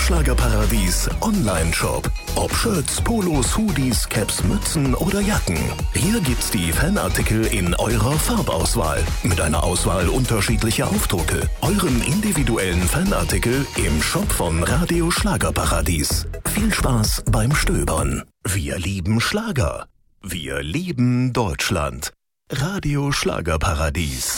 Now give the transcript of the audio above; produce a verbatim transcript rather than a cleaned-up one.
Schlagerparadies Online-Shop. Ob Shirts, Polos, Hoodies, Caps, Mützen oder Jacken. Hier gibt's die Fanartikel in eurer Farbauswahl. Mit einer Auswahl unterschiedlicher Aufdrucke. Euren individuellen Fanartikel im Shop von Radio Schlagerparadies. Viel Spaß beim Stöbern. Wir lieben Schlager. Wir lieben Deutschland. Radio Schlagerparadies.